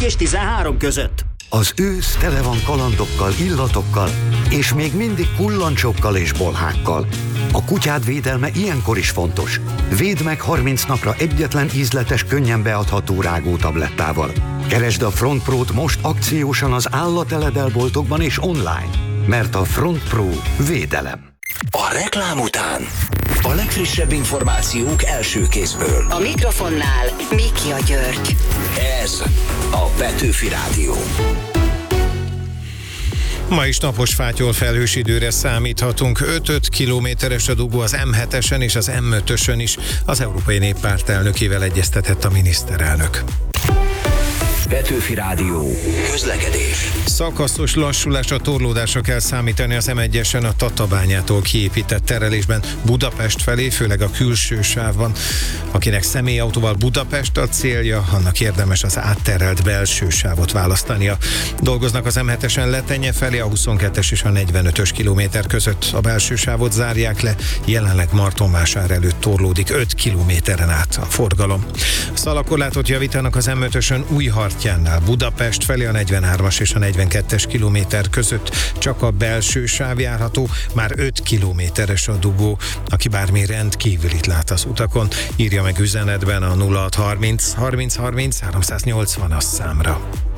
és 13 között. Az ősz tele van kalandokkal, illatokkal, és még mindig kullancsokkal és bolhákkal. A kutyád védelme ilyenkor is fontos. Védd meg 30 napra egyetlen ízletes, könnyen beadható rágótablettával. Keresd a Front Pro-t most akciósan az állateledelboltokban és online, mert a Front Pro védelem. A reklám után a legfrissebb információk első kézből. A mikrofonnál Mikja György. Ez a Petőfi Rádió. Ma is napos, fátyol, felhős időre számíthatunk. 5-5 kilométeres a dugó az M7-esen és az M5-ösön is. Az Európai Néppárt elnökével egyeztetett a miniszterelnök. Petőfi Rádió. Közlekedés. Szakaszos lassulásra, torlódásra kell számítani az M1-esen a Tatabányától kiépített terelésben Budapest felé, főleg a külső sávban. Akinek személyautóval Budapest a célja, annak érdemes az átterelt belső sávot választania. Dolgoznak az M7-esen Letenye felé, a 22-es és a 45-ös kilométer között. A belső sávot zárják le, jelenleg Martonvásár előtt torlódik 5 kilométeren át a forgalom. Szalakorlátot javítanak az M5-ösön Újhartjánál Budapest felé, a 43-as és a 42-es kilométer között csak a belső sáv járható, már 5 kilométeres a dugó. Aki bármi rendkívülit lát az utakon, írja meg üzenetben a 0630 30 30 380-as számra.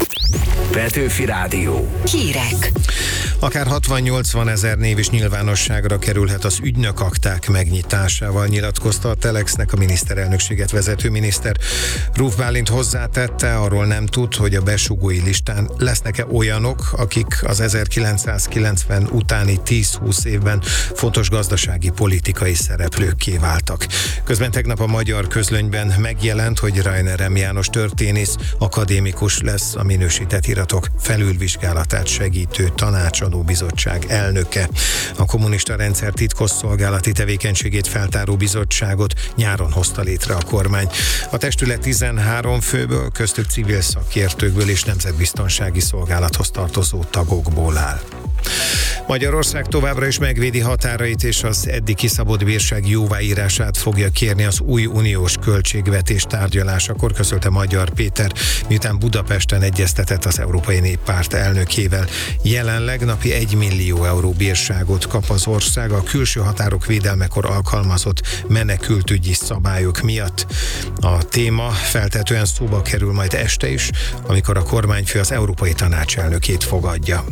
Petőfi Rádió. Hírek. Akár 60-80 ezer név is nyilvánosságra kerülhet az ügynökakták megnyitásával, nyilatkozta a Telexnek a miniszterelnökséget vezető miniszter. Ruf Bálint hozzátette, arról nem tud, hogy a besugói listán lesznek-e olyanok, akik az 1990 utáni 10-20 évben fontos gazdasági, politikai szereplőkké váltak. Közben tegnap a Magyar Közlönyben megjelent, hogy Rainer M. János történész akadémikus lesz a minősített iratok felülvizsgálatát segítő tanácsadó bizottság elnöke. A kommunista rendszer titkosszolgálati tevékenységét feltáró bizottságot nyáron hozta létre a kormány. A testület 13 főből, köztük civil szakértőkből és nemzetbiztonsági szolgálathoz tartozó tagokból áll. Magyarország továbbra is megvédi határait, és az eddig kiszabott bírság jóváírását fogja kérni az új uniós költségvetés tárgyalásakor, közölte Magyar Péter, miután Budapesten egyeztetett az Európai Néppárt elnökével. Jelenleg napi 1 millió euró bírságot kap az ország a külső határok védelmekor alkalmazott menekültügyi szabályok miatt. A téma feltetően szóba kerül majd este is, amikor a kormányfő az Európai Tanács elnökét fogadja.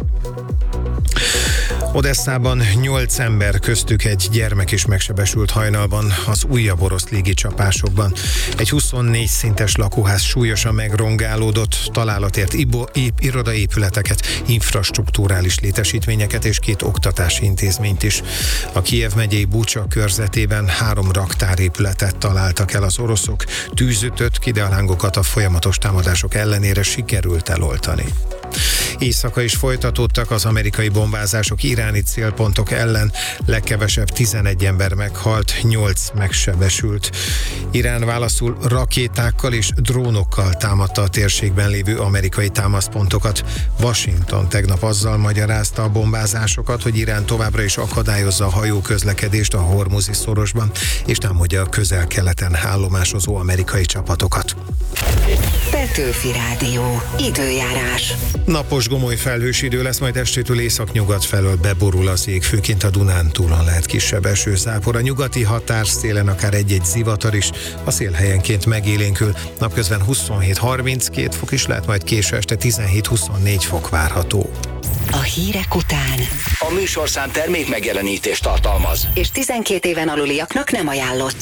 Odesszában 8 ember, köztük egy gyermek is megsebesült hajnalban az újabb orosz légicsapásokban. Egy 24 szintes lakóház súlyosan megrongálódott, találatért irodaépületeket, infrastrukturális létesítményeket és 2 oktatási intézményt is. A Kijev megyei Bucsa körzetében 3 raktárépületet találtak el az oroszok, tűzütött, de a lángokat a folyamatos támadások ellenére sikerült eloltani. Éjszaka is folytatódtak az amerikai bombázások iráni célpontok ellen, legkevesebb 11 ember meghalt, 8 megsebesült. Irán válaszul rakétákkal és drónokkal támadta a térségben lévő amerikai támaszpontokat. Washington tegnap azzal magyarázta a bombázásokat, hogy Irán továbbra is akadályozza a hajóközlekedést a Hormuzi szorosban, és támadja a közel-keleten állomásozó amerikai csapatokat. Petőfi Rádió. Időjárás. Napos, gomoly felhős idő lesz, majd estétől északnyugat felől beborul az ég, főként a Dunántúlon lehet kisebb esőzápor. A nyugati határszélen akár egy-egy zivatar is, a szél helyenként megélénkül. Napközben 27-32 fok is lehet, majd késő este 17-24 fok várható. A hírek után. A műsorszám termék megjelenítést tartalmaz, És 12 éven aluliaknak nem ajánlott.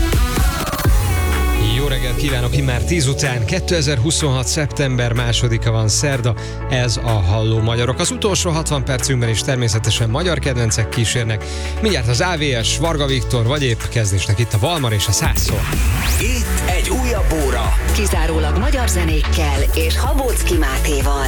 Jó reggelt kívánok, immár 10 után, 2026. szeptember 2-a van, szerda, ez a Halló Magyarok. Az utolsó 60 percünkben is természetesen magyar kedvencek kísérnek. Mindjárt az AVS, Varga Viktor, vagy épp kezdésnek itt a Valmar és a Szászol. itt egy újabb óra. Kizárólag magyar zenékkel és Habóczky Mátéval.